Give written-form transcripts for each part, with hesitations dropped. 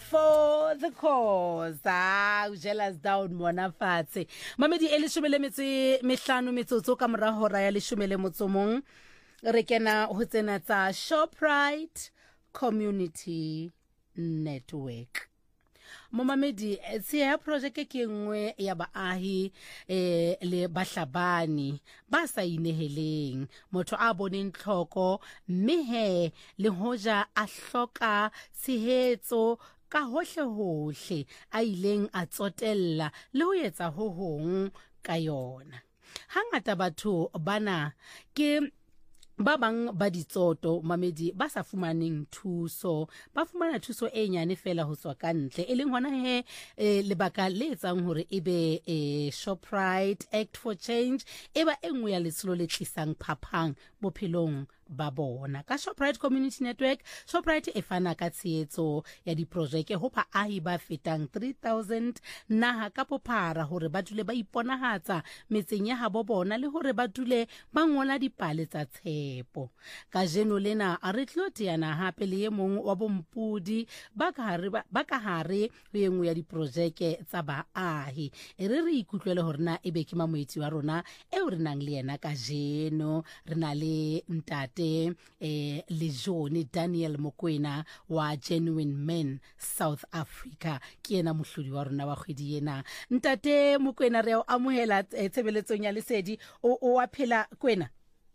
for the cause. Jealous down mona fatshe. Mamedi e leshome le mehlano metsotso ka mora hora ya leshome le motsomong. Re kena ho tsena tsa Shoprite Community Network. Momamedi tsia project ke nngwe ya baahi le bahlabani ba sa ineheleng motho a boneng tlhoko mme he le hoja a hloka tshehetso ka hohle a ileng a tsotella le ho etsa ho hong ka yona. Hangata batho bana ke ba bang ba ditsoto mamedi ba sa fumaneng thuso ba fumana thuso e nyane fela ho tswa ka ntle e leng hona he lebaka le etsang hore ebe Shoprite Act for Change eba engwe ya lesolo le tlisang phaphang bophelong ba bona ka Shoprite Community Network. Shoprite e fana ka tshehetso ya diprojeke ho baahi ba fetang 3000 naha ka bophara hore ba dule ba iponahatsa metseng ya habo bona le hore ba dule ba ngola dipale tsa tshepo. Ka jeno lena a re tloteana hape le ye mong wa bompudi ba ka hare ho engwe ya diprojeke tsa baahi e re ikutlwele hore na ebe ke mamoetsi wa rona e re nang le yena ka jeno re na le ntate le Joni Daniel Mokoena wa Genuine Men South Africa ke ena mohlodi wa rona wa kgwedi yena. Ntate Mokoena re o amohela tshebeletsong ya lesedi o a phela Kwena.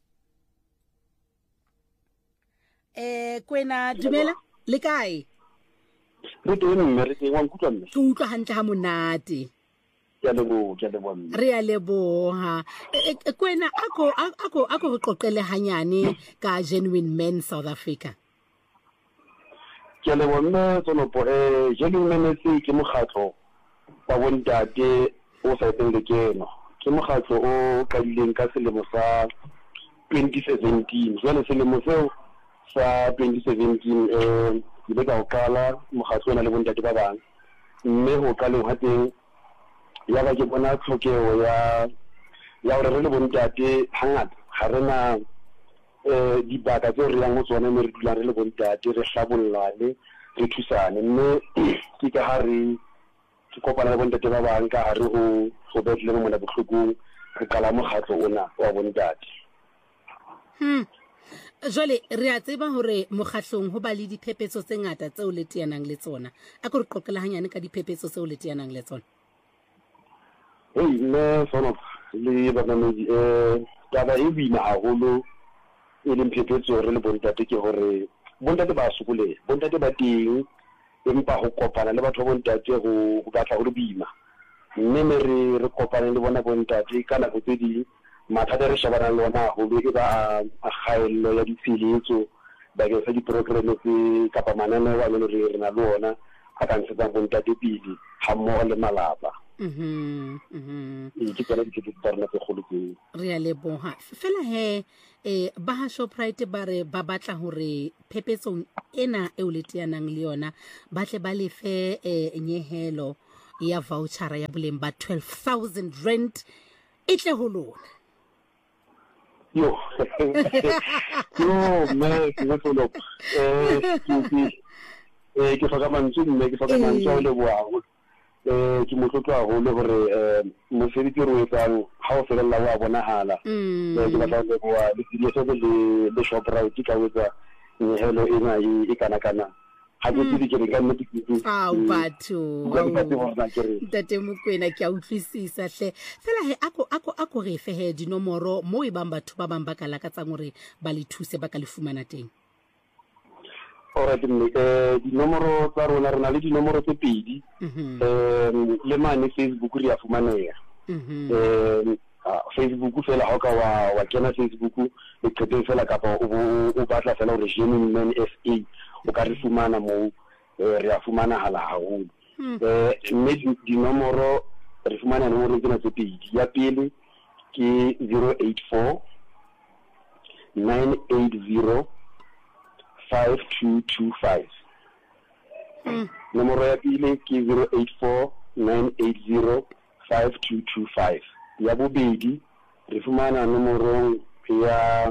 Kwena dumela le kae? Re teng mme re teng wa nkutlwa mme. Ke utlwa hantle ha monate. Ke a leboha mme. Re a leboha. Kwena ako ho qoqele hanyane ka Genuine Men South Africa. Ke a leboha mme Tsolopo Genuine Men ke mokgatlo wa bontate o sa etseng lekeno. Ke mokgatlo o qadileng ka selemo sa 2017. Jwale selemo seo sa 2017 ile ka o qala mokgatlo ona le bontate ba bang. Mme ho qaleng ha teng ya ba ke bona tlhokeho ya hore re le bontate hangata ha re na dibaka tse re yang ho tsona mme re dula re le bontate re hlabollane re thusane mme ke ka ha re kopana le bontate ba bang ka hare ho betle mo mona bohlokong re qala mokgatlo ona wa bontate. Jwale re a tseba hore mokgatlong ho ba le diphephetso tse ngata tseo le teanang le tsona. A ko re qoqela hanyane ka diphephetso tseo le teanang le tsona. Nne sono le banamedi taba e boima haholo e leng phephetso re le bontate ke hore bontate ba sokoleha bontate ba teng empa ho kopana le batho ba bontate ho batla ho le boima mme re kopane le bona bontate ka nako tse ding mathata re shebana le ona haholo e ba a kgaello ya ditsheletso bakeng sa diprogramme tse kapa mananeo a re na le ona a ka ntshetsang bontate pele ha mmoho le malapa. Ke tsela di tsona tse kgolo ke re a leboha fela he ba ha Shoprite ba re ba batla hore phepetsong ena e o le teanang le yona ba tle ba lefe nyehelo ya voucher ya boleng ba 12,000 rand e tle ho lona. Yo me Tsolopo ke hloka mantswe mme ke hloka mantswe a leboha ke motlotlo haholo hore mosebetsi re o etsang ha o felella wa bonahala ke batla ho leboha le Shoprite ka etsa nyehelo ena e kana ha ke tsedi ke re ka nnete ke batho Ntate Mokoena ke a utlwisisa hle fela he ako re fehe dinomoro mo e bang batho ba bang ba ka lakatsang hore ba le thuse ba ka le fumana teng. Alright, dinomoro tsa rona re na le dinomoro tse pedi le mane Facebook re a fumaneha Facebook fela ha ka wa kena Facebook le qeteng fela kapa o batla fela hore Genuine Men SA o ka re fumana mo re a fumana hala haholo mme dinomoro re fumana nomoro tsena tse pedi ya pele ke 084 980 5225. Nomoro ya pele ke 084 980 5225. Ya bobedi re fumana nomoro ya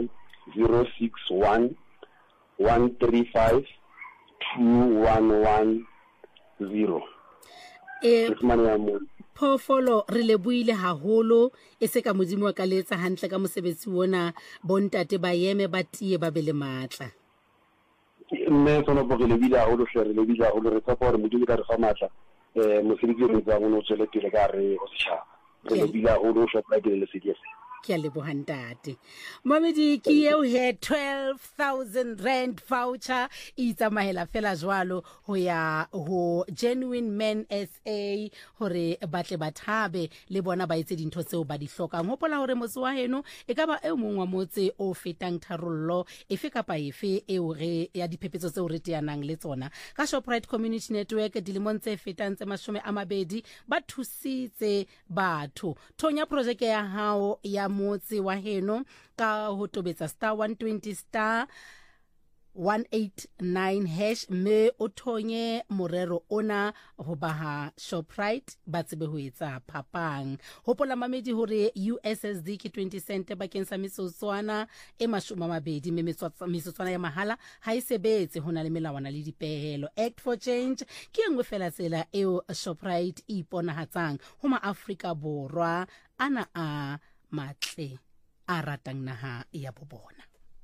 061 135 211 0 se fumane ya mo phofolo re leboile haholo e se ka modimo wa ka letsa hantle ka mosebetsi wona bontate ba yeme ba tie ba bele matla mme tsona bo re lebile haholo hle re lebile haholo re tsapa hore modimo ka re fa matla mosebetsi o etsang o no tswele pele ka re o setšhaba re lebile haholo o Shoprite le CDF ke a lebohantate mamedi ke eo he 12,000 rand voucher itsamahela fela jwalo ho ya ho Genuine Men SA hore batle bathabe le bona ba etse dintho tseo ba di hlokang hopola hore motse wa heno e ka ba e mongwe wa motse o fetang tharollo efe kapa efe eo re ya diphephetso tseo re teanang le tsona ka Shoprite Community Network dilemong tse fetang tse 20 ba thusitse batho thonya projeke ya hao ya motse wa heno ka ho tobetsa *120 *189# me o thonye morero ona ho baha Shoprite ba tsebe ho etsa phapang hopola mamedi hore USSD ke 20 cent bakeng sa metsotswana e 20 metsotswana ya mahala ha e sebetse hona le melawana le dipehelo Act for Change ke engwe fela tsela eo Shoprite e iponahatsang ho maAfrika borwa ana a matle a ratang naha ya bobona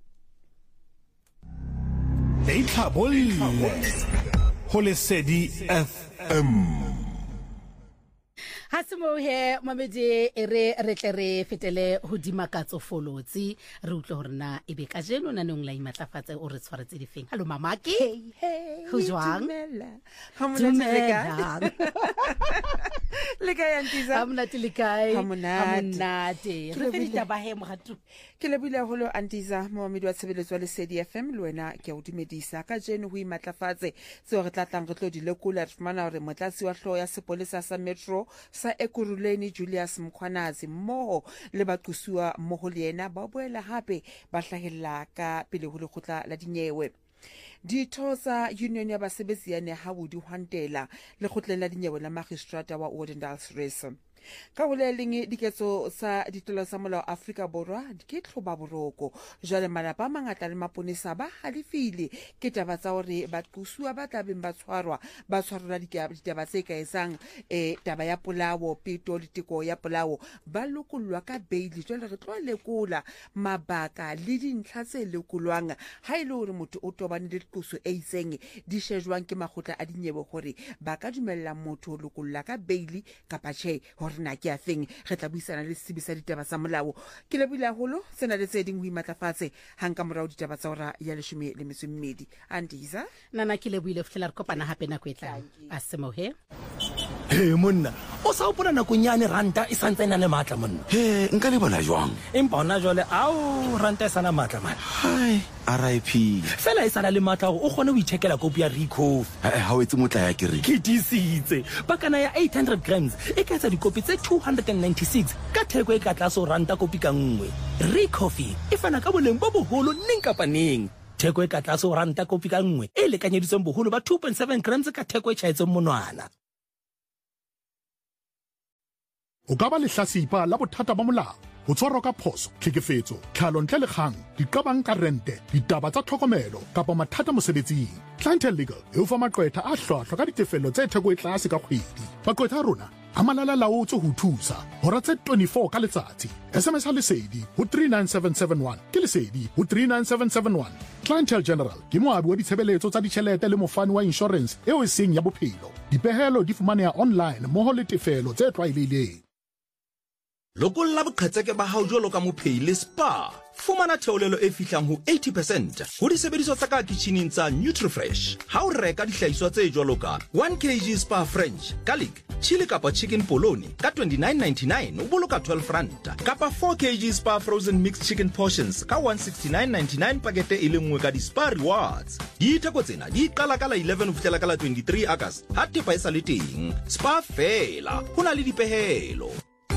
Eitlhabolle ho Lesedi FM ha se mo he mamedi re tle re fetele ho dimakatso folotsi re utlwe hore na ebe ka jeno na neng la imatlafatsa o re tshwaretse difeng hallo mamaki ho jwang ha mona le ka yantiza ha mona tlikai ha monate re fedita ba he mogatu ke lebile holo antiza mohamedi wa tshebeletso le Lesedi FM le wena ke a o dumedisa ka jeno ho imatlafatse tseo re tlatlang re tlo di lekola re fumana hore motlatsi wa hloho ya sepolesa sa Metro sa Ekurhuleni Julius Mkhwanazi mmoho le baqosuwa mmoho le yena ba boela hape ba hlahella ka pele ho lekgotla la dinyewe ditho tsa union ya basebetsi ya Nehaudi Hwantela le kgotleng la dinyewe la magistrata wa Ordendalsrus ka ho leng diketso sa ditlola sa molao Afrika Borwa ke tlhoba boroko jwale malapa mangata le maponesa ba halefile ke taba tsa hore baqosuwa ba tlabeng ba tshwarwa ditaba tse ka esang taba ya polao peto le teko ya polao ba lokollwa ka bail jwale re tlo lekola mabaka le dintlha tse lekolwang ha ile hore motho o tobane le diqoso e itseng di shejwang ke makgotla a dinyewe hore ba ka dumella motho lokolla ka bail kapa tjhe na ke a feng re tla buisana le sebisa ditaba tsa molao ke lebile haholo sena le tse ding ho imatlafatse hanka morao ditaba tsa ora ya 12 andiza nana ke lebile fihlela re kopana hape na kwetla a semohe he monna o sa opona nakonyane ranta e santse ena le matla monna he nka le bona jwang empa ona jwale au ranta e sana matla man hai RIP fela e sana le matla o kgone ho ithekela kopi ya Rico ha o etse motla ya kere ke disitse bakana ya 800 grams e ka etsa dikopi tse 296 ka theko e ka tlaso ranta kopi ka nngwe Ricoffee e fana ka boleng bo boholo neng kapa neng theko e ka tlaso ranta kopi ka nngwe e lekanyeditsweng boholo ba 2.7 grams ka theko e tjhaetseng monwana o ka ba lehlasipa la bothata ba molao ho tshwarwa ka phoso tlhekefetso tlhalontle le kgang diqabang ka rente ditaba tsa tlhokomelo kapa mathata mosebetsing Clientele Legal e o fa maqwetha a hlwahlwa ka ditefello tse theko e tlase ka kgwedi maqwetha a rona a malala laotswe ho thusa hora tse 24 ka letsatsi SMS ha lesedi ho 39771 ke lesedi ho 39771 Clientele General ke moabi wa ditshebeletso tsa ditjhelete le mofani wa insurance eo e seng ya bophelo dipehelo di fumaneha online moho le tefelo tse tlwaelehileng Lokolla boqhetseke ba hao jwalo ka mophei le spa. Fumana theolelo e fihlang ho 80% ho disebediswa tsa ka kitcheneng tsa Nutrifresh. Ha o reka dihlahiswa tse jwalo ka 1 kg spa French, garlic, chili kapa chicken polony ka 29.99 o boloka 12 rand. Kapa 4 kg spa frozen mixed chicken portions ka 169.99 pakete e le nngwe ka di spa rewards. Ditheko tsena di qala ka la 11 ho fihlela ka la 23 August. Ha tepa e sa le teng. Spa fela. Hona le dipehelo.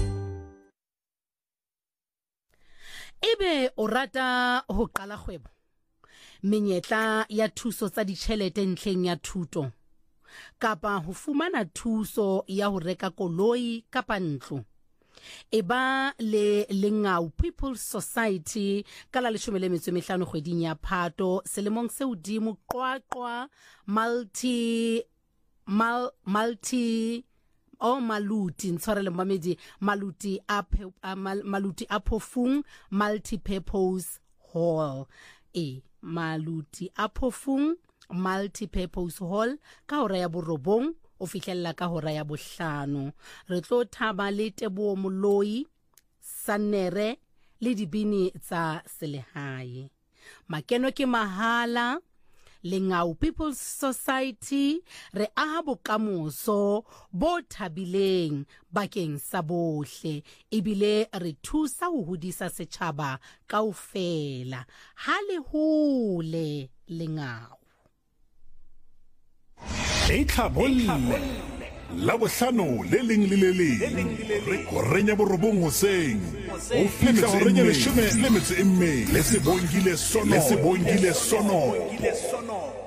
Ebe o rata ho qala kgwebo menyetla ya thuso tsa ditjhelete ntlheng ya thuto kapa ho fumana thuso ya ho reka koloi kapa ntlo eba le Lengau People's Society ka la 15 kgweding ya Phato selemong se hodimo qwaqwa multi maluti ntshwarele mamedi maluti a Phofung multi-purpose hall maluti a Phofung multi-purpose hall ka hora ya borobong o fihlella ka hora ya bohlano re tlo thaba le Teboho Moloi Sanere le dibini tsa selehae makeno ke mahala Lengau People's Society re aha bokamoso bo thabileng bakeng sa bohle ebile re thusa ho hodisa setjhaba kaofela ha le hole Lengau Itlhabolle la bohlano le leng le le leng go renya borobong hoseng o fihla go renya 10 le metso e mmedi le se bongile sono